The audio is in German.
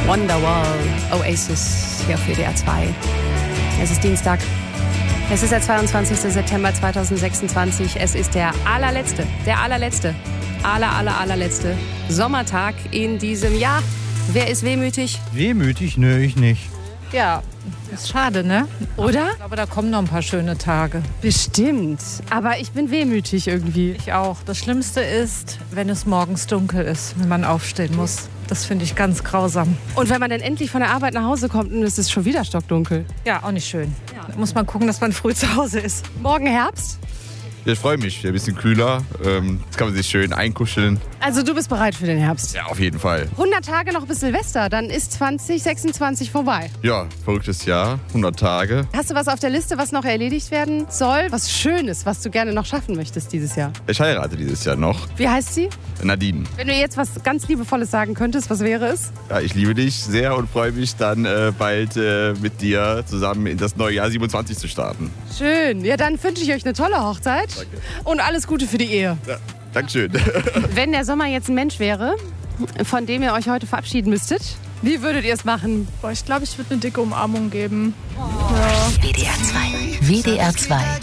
Wonderwall, Oasis hier auf WDR 2. Es ist Dienstag. Es ist der 22. September 2026. Es ist der allerletzte Sommertag in diesem Jahr. Wer ist wehmütig? Wehmütig? Nö, ich nicht. Ja, ist schade, ne? Oder? Aber da kommen noch ein paar schöne Tage. Bestimmt. Aber ich bin wehmütig irgendwie. Ich auch. Das Schlimmste ist, wenn es morgens dunkel ist, wenn man aufstehen muss. Das finde ich ganz grausam. Und wenn man dann endlich von der Arbeit nach Hause kommt und es ist schon wieder stockdunkel. Ja, auch nicht schön. Da muss man gucken, dass man früh zu Hause ist. Morgen Herbst? Ja, ich freue mich. Ein bisschen kühler. Jetzt kann man sich schön einkuscheln. Also du bist bereit für den Herbst? Ja, auf jeden Fall. 100 Tage noch bis Silvester, dann ist 2026 vorbei. Ja, verrücktes Jahr. 100 Tage. Hast du was auf der Liste, was noch erledigt werden soll? Was Schönes, was du gerne noch schaffen möchtest dieses Jahr? Ich heirate dieses Jahr noch. Wie heißt sie? Nadine. Wenn du jetzt was ganz Liebevolles sagen könntest, was wäre es? Ja, ich liebe dich sehr und freue mich dann bald mit dir zusammen in das neue Jahr 27 zu starten. Schön. Ja, dann wünsche ich euch eine tolle Hochzeit. Danke. Und alles Gute für die Ehe. Ja, Dankeschön. Wenn der Sommer jetzt ein Mensch wäre, von dem ihr euch heute verabschieden müsstet, wie würdet ihr es machen? Ich glaube, ich würde eine dicke Umarmung geben. WDR 2. WDR 2